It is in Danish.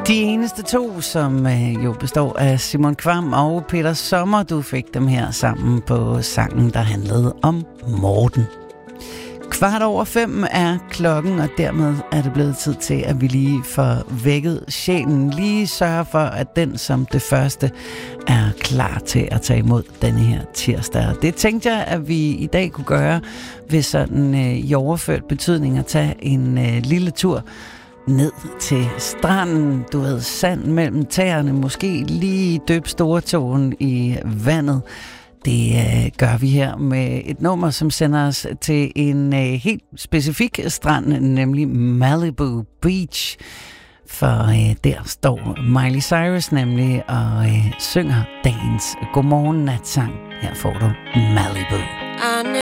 De eneste to, som jo består af Simon Kvam og Peter Sommer, du fik dem her sammen på sangen, der handlede om Morten. 4:15 er klokken, og dermed er det blevet tid til, at vi lige får vækket sjælen. Lige sørge for, at den som det første er klar til at tage imod denne her tirsdag. Det tænkte jeg, at vi i dag kunne gøre ved sådan i overført betydning at tage en lille tur ned til stranden, du ved, sand mellem tæerne, måske lige døb stortåen i vandet. Det gør vi her med et nummer, som sender os til en helt specifik strand, nemlig Malibu Beach. For der står Miley Cyrus nemlig og synger dagens godmorgen natsang. Her får du Malibu.